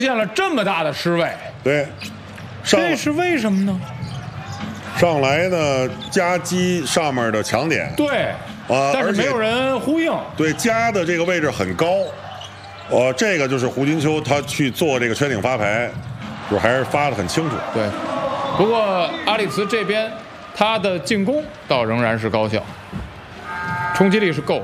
现了这么大的失位， 对， 这是为什么呢？ 上来呢，夹击上面的强点， 对，但是没有人呼应。 对，夹的这个位置很高，这个就是胡金秋他去做这个圈顶发牌，就还是发的很清楚。 对，不过阿里茨这边他的进攻倒仍然是高效，冲击力是够的。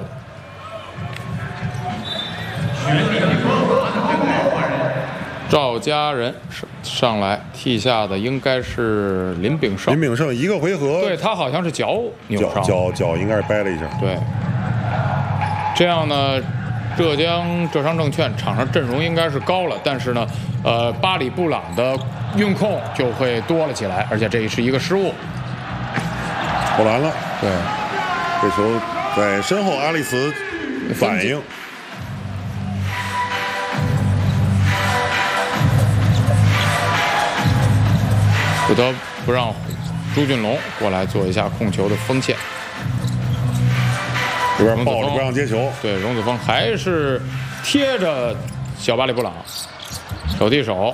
赵家人上来替下的应该是林炳胜。 林炳胜一个回合， 对他好像是脚扭伤， 脚应该是掰了一下。 对，这样呢，浙商证券场上阵容应该是高了，但是呢，巴里布朗的运控就会多了起来，而且这是一个失误。 投篮了， 对， 这球在身后，阿里茨反应。 不得不让朱俊龙过来做一下控球的锋线， 这边抱着不让接球。 对，荣子峰还是贴着小巴里布朗，手递手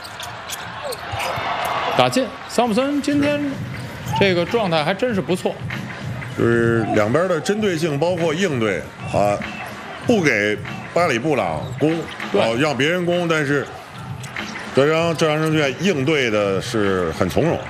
打进。桑普森今天这个状态还真是不错， 就是两边的针对性，包括应对啊，不给巴里布朗攻，让别人攻，但是。浙商证券应对的是很从容。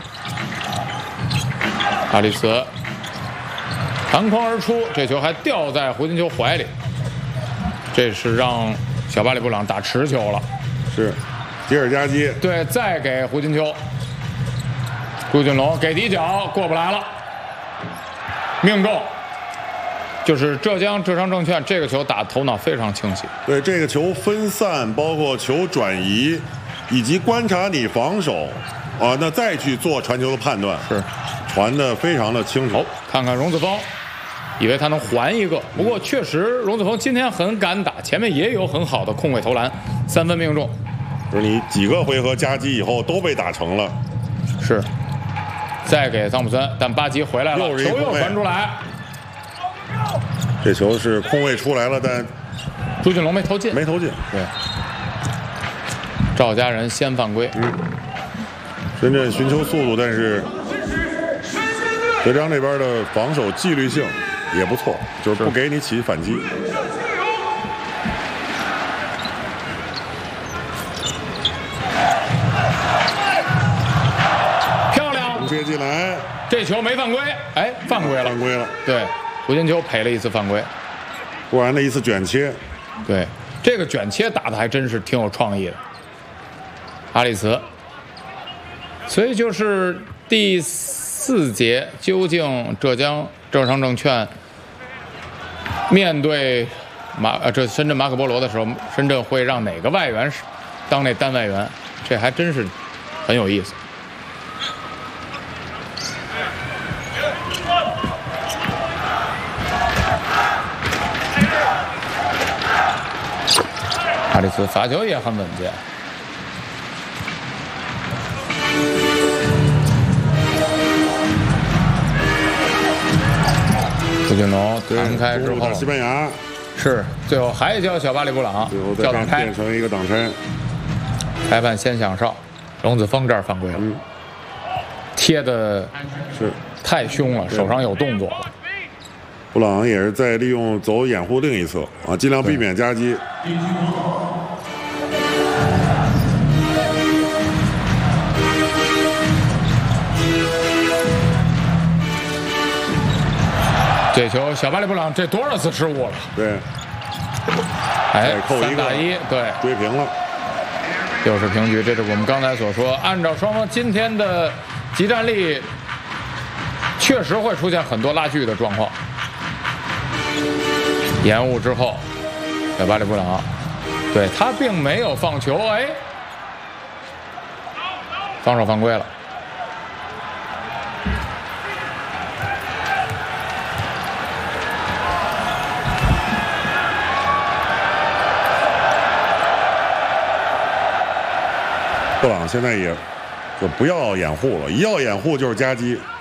阿里茨弹框而出，这球还掉在胡金秋怀里，这是让小巴里布朗打持球了。 是，吉尔加基。 对，再给胡金秋，朱俊龙给底角过不来了，命中。就是浙商证券这个球打头脑非常清晰。 对，这个球分散，包括球转移。以及观察你防守，那再去做传球的判断， 是传的非常的清楚。 看看荣子峰，以为他能还一个，不过确实荣子峰今天很敢打，前面也有很好的空位投篮，3分命中。 就是你几个回合夹击以后都被打成了， 是。再给桑普森，但巴吉回来了，球又传出来， 这球是空位出来了，但朱俊龙没投进， 对。 赵家人先犯规， 深圳寻求速度，但是浙商这边的防守纪律性也不错，就是不给你起反击。 漂亮， 接进来， 这球没犯规，哎，犯规了， 犯规了。 对，胡金秋赔了一次犯规， 突然的一次卷切， 对，这个卷切打的还真是挺有创意的。阿里茨，所以就是第4节，究竟浙商证券面对深圳马可波罗的时候，深圳会让哪个外援当那单外援？这还真是很有意思。阿里茨罚球也很稳健。胡俊龙弹开之后， 西班牙是最后还叫小巴里布朗叫挡拆， 变成一个挡拆。 裁判先响哨，荣子峰这儿犯规了，贴的是太凶了，手上有动作了。 布朗也是在利用走掩护另一侧啊，尽量避免夹击。 这球小巴里布朗这多少次失误了？ 对， 哎 ，3 打1，对， 追平了， 又是平局。这是我们刚才所说，按照双方今天的集战力，确实会出现很多拉锯的状况。延误之后，小巴里布朗，对他并没有放球，哎，防守犯规了。 布朗现在也就不要掩护了，一要掩护就是夹击。